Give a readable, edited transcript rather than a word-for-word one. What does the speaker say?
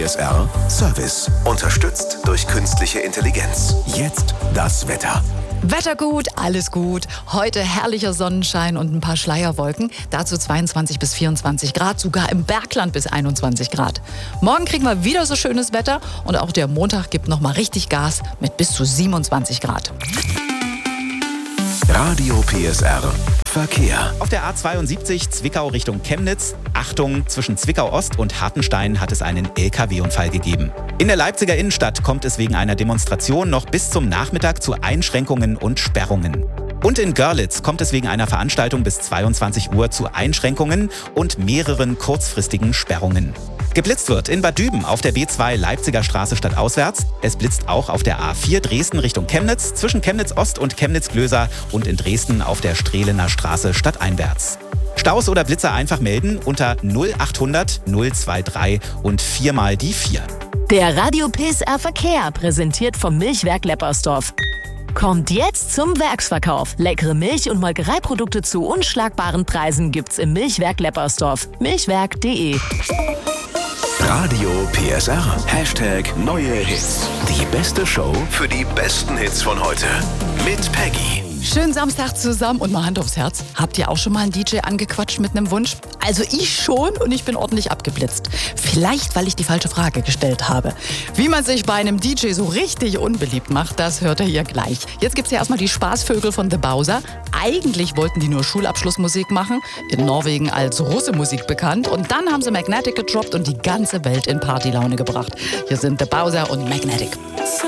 PSR Service. Unterstützt durch künstliche Intelligenz. Jetzt das Wetter. Wetter gut, alles gut. Heute herrlicher Sonnenschein und ein paar Schleierwolken. Dazu 22 bis 24 Grad, sogar im Bergland bis 21 Grad. Morgen kriegen wir wieder so schönes Wetter und auch der Montag gibt nochmal richtig Gas mit bis zu 27 Grad. Radio PSR Verkehr. Auf der A72 Zwickau Richtung Chemnitz. Achtung, zwischen Zwickau Ost und Hartenstein hat es einen LKW-Unfall gegeben. In der Leipziger Innenstadt kommt es wegen einer Demonstration noch bis zum Nachmittag zu Einschränkungen und Sperrungen. Und in Görlitz kommt es wegen einer Veranstaltung bis 22 Uhr zu Einschränkungen und mehreren kurzfristigen Sperrungen. Geblitzt wird in Bad Düben auf der B2 Leipziger Straße stadtauswärts. Es blitzt auch auf der A4 Dresden Richtung Chemnitz, zwischen Chemnitz Ost und Chemnitz Glöser und in Dresden auf der Strehlener Straße stadteinwärts. Staus oder Blitzer einfach melden unter 0800 023 und 4 mal die 4. Der Radio PSR Verkehr, präsentiert vom Milchwerk Leppersdorf. Kommt jetzt zum Werksverkauf. Leckere Milch- und Molkereiprodukte zu unschlagbaren Preisen gibt's im Milchwerk Leppersdorf. Milchwerk.de. Radio PSR. Hashtag neue Hits. Die beste Show für die besten Hits von heute. Mit Peggy. Schönen Samstag zusammen und mal Hand aufs Herz. Habt ihr auch schon mal einen DJ angequatscht mit einem Wunsch? Also ich schon und ich bin ordentlich abgeblitzt. Vielleicht, weil ich die falsche Frage gestellt habe. Wie man sich bei einem DJ so richtig unbeliebt macht, das hört ihr hier gleich. Jetzt gibt's ja erstmal die Spaßvögel von The Bowser. Eigentlich wollten die nur Schulabschlussmusik machen, in Norwegen als Russemusik bekannt. Und dann haben sie Magnetic gedroppt und die ganze Welt in Partylaune gebracht. Hier sind The Bowser und Magnetic.